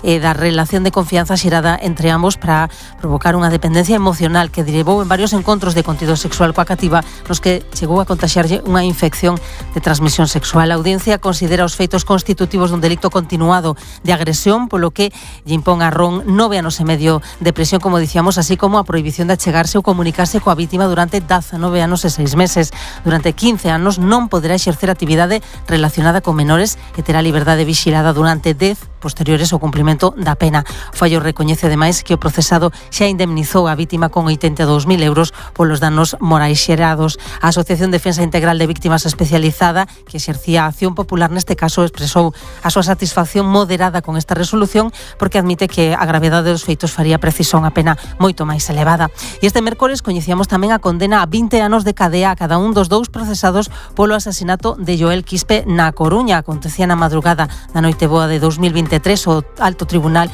da relación de confianza xerada entre ambos para provocar unha dependencia emocional que derivou en varios encontros de contido sexual coa cativa nos que chegou a contaxiarlle unha infección de transmisión sexual. A audiencia considera os feitos constitutivos dun delito continuado de agresión, polo que lle impón a Ron 9 anos e medio de prisión, como dicíamos, así como a prohibición de achegarse ou comunicarse coa vítima durante 19 anos e 6 meses. Durante 15 anos non poderá exercer actividade relacionada con menores e terá liberdade vigilada durante 10 posteriores ao cumprimento da pena. O fallo recoñece ademais que o procesado xa indemnizou a vítima con 82.000 euros polos danos morais xerados. A Asociación Defensa Integral de Víctimas Especializada, que exercía a acción popular neste caso, expresou a súa satisfacción moderada con esta resolución porque admite que a gravedade dos feitos faría preciso unha pena moito máis elevada. E este mércores coñecíamos tamén a condena a 20 anos de cadea a cada un dos dous procesados polo asasinato de Joel Quispe na Coruña. Acontecía na madrugada da noite boa de 2023. O tribunal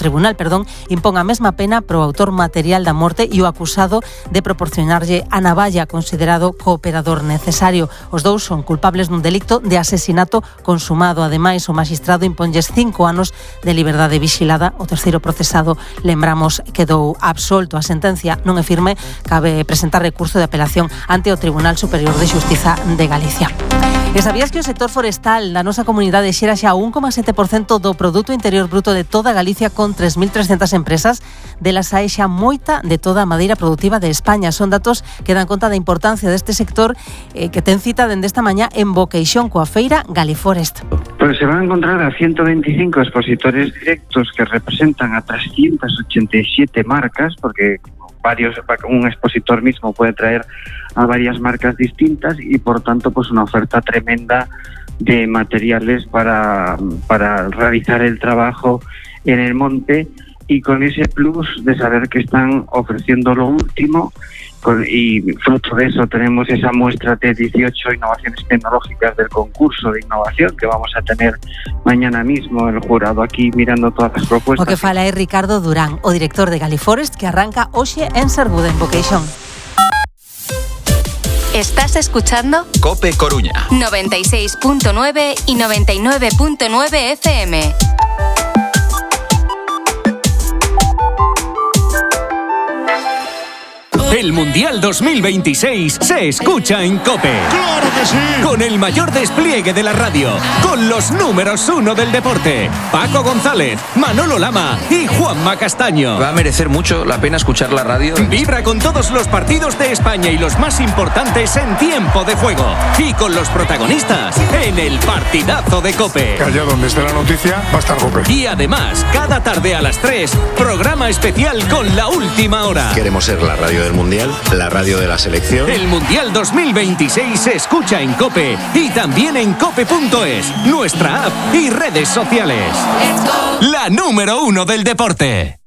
impón a mesma pena pro autor material da morte e o acusado de proporcionarlle a navalla, considerado cooperador necesario. Os dous son culpables dun delicto de asesinato consumado. Ademais, o magistrado imponlles 5 anos de liberdade vigilada. O terceiro procesado, lembramos, quedou absolto. A sentencia non é firme, cabe presentar recurso de apelación ante o Tribunal Superior de Xustiza de Galicia. E sabías que o sector forestal da nosa comunidade xera xa 1,7% do Produto Interior Bruto de toda Galicia con 3.300 empresas? Delas hai xa moita de toda a madeira produtiva de España. Son datos que dan conta da importancia deste sector que ten cita dende esta mañá en Boqueixón coa feira Galiforest. Pues se van a encontrar a 125 expositores directos que representan a 387 marcas, porque un expositor mismo puede traer a varias marcas distintas y por tanto pues una oferta tremenda de materiales para realizar el trabajo en el monte, y con ese plus de saber que están ofreciendo lo último, y fruto de eso tenemos esa muestra de 18 innovaciones tecnológicas del concurso de innovación que vamos a tener mañana mismo, el jurado aquí mirando todas las propuestas. O que fala é Ricardo Durán, o director de Galiforest, que arranca hoxe en Sergude, en Boqueixón. Estás escuchando COPE Coruña 96.9 y 99.9 FM. El Mundial 2026 se escucha en COPE. ¡Claro que sí! Con el mayor despliegue de la radio, con los números 1 del deporte, Paco González, Manolo Lama y Juanma Castaño. Va a merecer mucho la pena escuchar la radio. Vibra con todos los partidos de España y los más importantes en tiempo de juego. Y con los protagonistas en el partidazo de COPE. Que allá donde esté la noticia va a estar COPE. Y además, cada tarde a las 3, programa especial con la última hora. Queremos ser la radio del Mundial, la radio de la selección. El Mundial 2026 se escucha en COPE y también en cope.es, nuestra app y redes sociales. La número 1 del deporte.